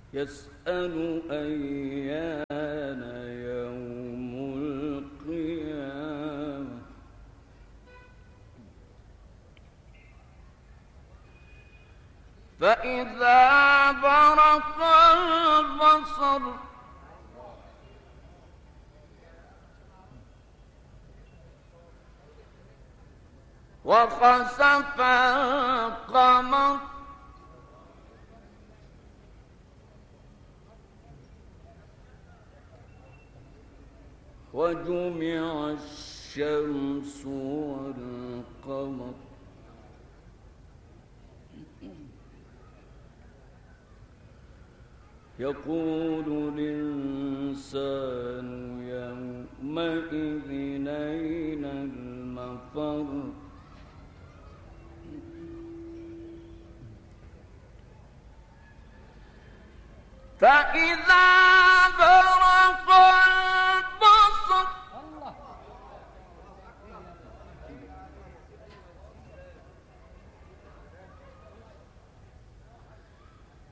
يسأل أيان يوم القيامة فإذا برق البصر وخسف القمر وجمع الشمس والقمر يقول الإنسان يومئذ أين المفر فإذا